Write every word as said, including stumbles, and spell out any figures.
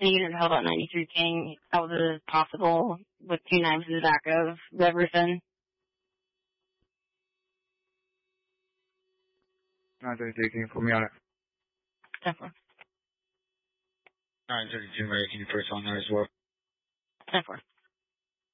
the unit held on ninety-three King. That was a possible with two knives in the back of Reverson. nine thirty-three, can you put me on it? Definitely. nine thirty-two, Mary, can you put us on there as well? Definitely.